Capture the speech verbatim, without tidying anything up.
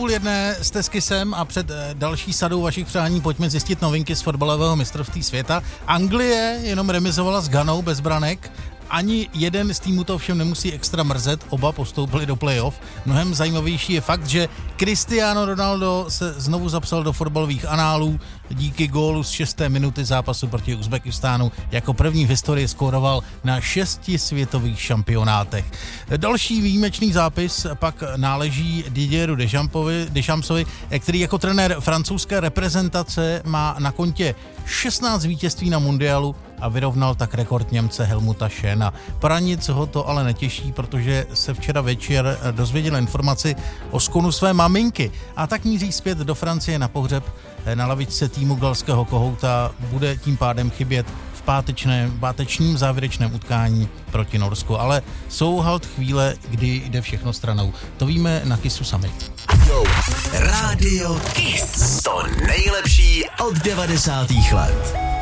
půl jedné jste s Kissem a před další sadou vašich přání pojďme zjistit novinky z fotbalového mistrovství světa. Anglie jenom remizovala s Ghanou bez branek. Ani jeden z týmů to ovšem nemusí extra mrzet, oba postoupili do playoff. Mnohem zajímavější je fakt, že Cristiano Ronaldo se znovu zapsal do fotbalových análů díky gólu z šesté minuty zápasu proti Uzbekistánu. Jako první v historii skóroval na šesti světových šampionátech. Další výjimečný zápis pak náleží Didieru Deschampovi, Deschampsovi, který jako trenér francouzské reprezentace má na kontě šestnáct vítězství na mundialu a vyrovnal tak rekord Němce Helmuta Schöna. Pra nic ho to ale netěší, protože se včera večer dozvěděl informaci o skonu své maminky a tak míří zpět do Francie na pohřeb. Na lavičce týmu galského kohouta bude tím pádem chybět v pátečném, pátečním závěrečném utkání proti Norsku. Ale jsou halt chvíle, kdy jde všechno stranou. To víme na Kissu sami. Yo. Rádio Kiss. To nejlepší od devadesátých let.